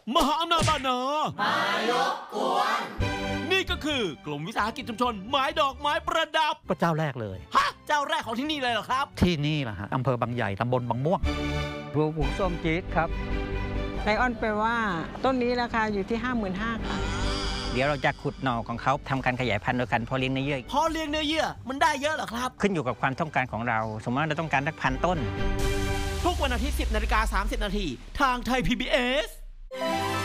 มหาอำนาจบ้านนามายกกวนนี่ก็คือกลุ่มวิสาหกิจชุมชนไม้ดอกไม้ประดับก็เจ้าแรกเลยฮะเจ้าแรกของที่นี่เลยเหรอครับที่นี่แหละฮะอำเภอบางใหญ่ตำบลบางม่วงปลูกส้มจี๊ดครับไลออนแปลว่าต้นนี้ราคาอยู่ที่ 55,000 ค่ะเดี๋ยวเราจะขุดหน่อของเขาทำการขยายพันธุ์โดยการเพาะเลี้ยงเนื้อเยื่อเพาะเลี้ยงเนื้อเยื่อมันได้เยอะเหรอครับขึ้นอยู่กับความต้องการของเราสมมติว่าเราต้องการสัก1,000 ต้นทุกวันอาทิตย์ 10:30 น.ทางไทย PBS